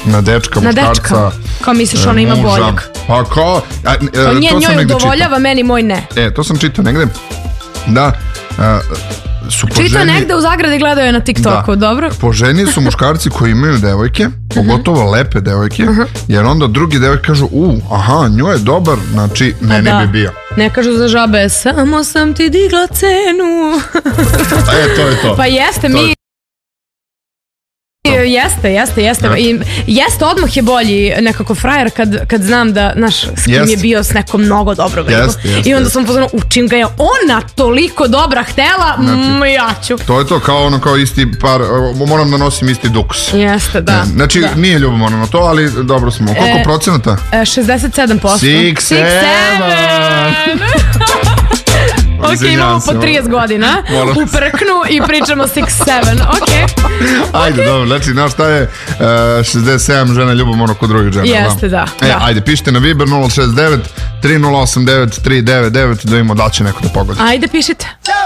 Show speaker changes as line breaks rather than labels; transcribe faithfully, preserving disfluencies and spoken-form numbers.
na dečka,
na
muškarca.
dečka. Kao misliš, ona ima boljeg.
Pa kao... A,
kao nje, njoj udovoljava, meni moj ne.
E, to sam čitao negde. Da, a, su po
Čita
ženi...
negde u zagradi, gledaju je na TikToku, da. Dobro?
Po ženi su muškarci koji imaju devojke, pogotovo lepe devojke, uh-huh. jer onda drugi devojke kažu, u, aha, njoj je dobar, znači meni
da.
bi bio.
Ne kažu za žabe, samo sam ti digla cenu.
E, to je to.
Pa jeste,
to
mi...
Je...
Jeste, jeste, jeste.
Ja.
I jeste, odmah je bolji nekako frajer kad, kad znam da, naš, s kim
jest.
je bio s nekom mnogo dobro.
Jest, jest,
I onda
jest.
sam pozorno, učim ga je ona toliko dobra htela, znači, mm, ja ću.
To je to, kao ono, kao isti par, moram da nosim isti duks.
Jeste, da.
Znači,
da.
nije ljubomorno na to, ali dobro smo. Koliko
e,
procenata?
E, šezdeset sedam posto.
Six, seven.
Ok, imamo po trideset godina. Uprknu i pričamo six seven. Ok.
Ajde, okay. Dobro, znači, znaš šta je uh, šezdeset sedam žena ljubomorno kod drugih žena.
Jeste, da.
E,
da.
Ajde, pišite na Viber nula šest devet tri nula osam devet tri devet devet da imamo da će neko da pogodi.
Ajde, pišite.